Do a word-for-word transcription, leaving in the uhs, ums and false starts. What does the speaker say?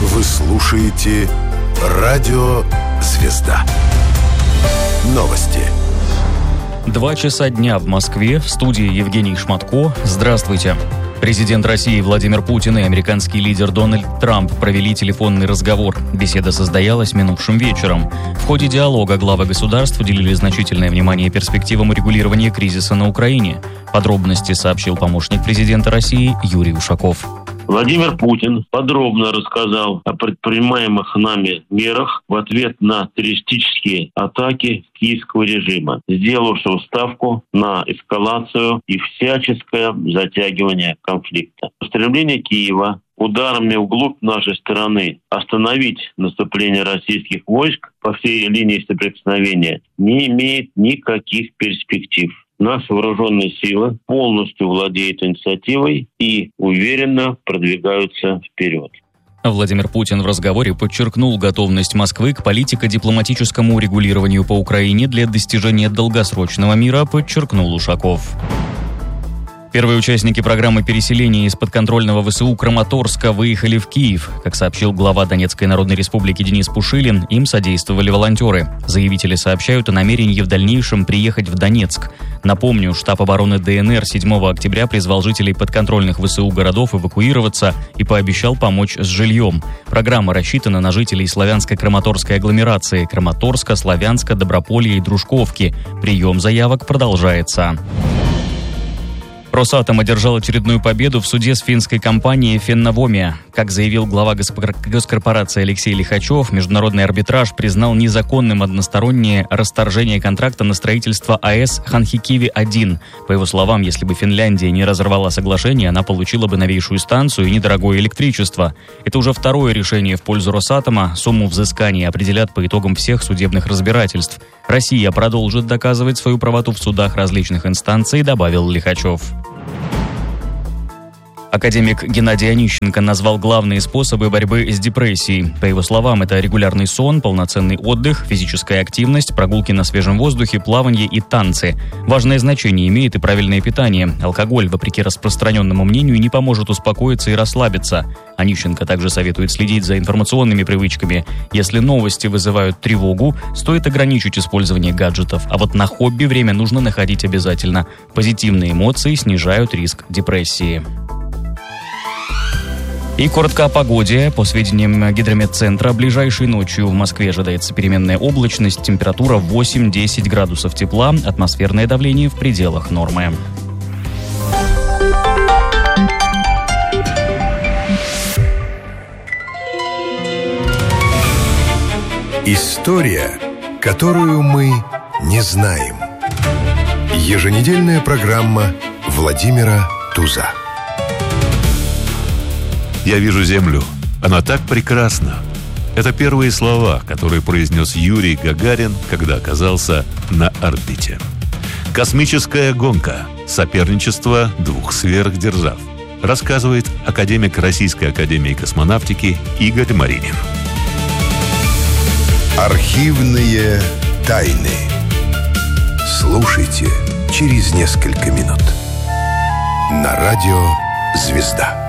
Вы слушаете «Радио Звезда». Новости. Два часа дня в Москве. В студии Евгений Шматко. Здравствуйте. Президент России Владимир Путин и американский лидер Дональд Трамп провели телефонный разговор. Беседа состоялась минувшим вечером. В ходе диалога главы государств уделили значительное внимание перспективам урегулирования кризиса на Украине. Подробности сообщил помощник президента России Юрий Ушаков. Владимир Путин подробно рассказал о предпринимаемых нами мерах в ответ на террористические атаки киевского режима, сделавшего ставку на эскалацию и всяческое затягивание конфликта. Стремление Киева ударами вглубь нашей страны остановить наступление российских войск по всей линии соприкосновения не имеет никаких перспектив. Наши вооруженные силы полностью владеют инициативой и уверенно продвигаются вперед. Владимир Путин в разговоре подчеркнул готовность Москвы к политико-дипломатическому урегулированию по Украине для достижения долгосрочного мира, подчеркнул Ушаков. Первые участники программы переселения из подконтрольного ВСУ Краматорска выехали в Киев. Как сообщил глава Донецкой Народной Республики Денис Пушилин, им содействовали волонтеры. Заявители сообщают о намерении в дальнейшем приехать в Донецк. Напомню, штаб обороны ДНР седьмого октября призвал жителей подконтрольных ВСУ городов эвакуироваться и пообещал помочь с жильем. Программа рассчитана на жителей славянско-краматорской агломерации Краматорска, Славянска, Доброполья и Дружковки. Прием заявок продолжается. Росатом одержал очередную победу в суде с финской компанией «Фенновомия». Как заявил глава госкорпорации Алексей Лихачев, международный арбитраж признал незаконным одностороннее расторжение контракта на строительство АЭС Ханхикиви один. По его словам, если бы Финляндия не разорвала соглашение, она получила бы новейшую станцию и недорогое электричество. Это уже второе решение в пользу Росатома. Сумму взыскания определят по итогам всех судебных разбирательств. Россия продолжит доказывать свою правоту в судах различных инстанций, добавил Лихачев. Академик Геннадий Онищенко назвал главные способы борьбы с депрессией. По его словам, это регулярный сон, полноценный отдых, физическая активность, прогулки на свежем воздухе, плавание и танцы. Важное значение имеет и правильное питание. Алкоголь, вопреки распространенному мнению, не поможет успокоиться и расслабиться. Онищенко также советует следить за информационными привычками. Если новости вызывают тревогу, стоит ограничить использование гаджетов. А вот на хобби время нужно находить обязательно. Позитивные эмоции снижают риск депрессии. И коротко о погоде. По сведениям Гидрометцентра, ближайшей ночью в Москве ожидается переменная облачность, температура восемь-десять градусов тепла, атмосферное давление в пределах нормы. История, которую мы не знаем. Еженедельная программа Владимира Туза. «Я вижу Землю. Она так прекрасна». Это первые слова, которые произнес Юрий Гагарин, когда оказался на орбите. Космическая гонка. Соперничество двух сверхдержав. Рассказывает академик Российской академии космонавтики Игорь Маринин. Архивные тайны. Слушайте через несколько минут. На радио «Звезда».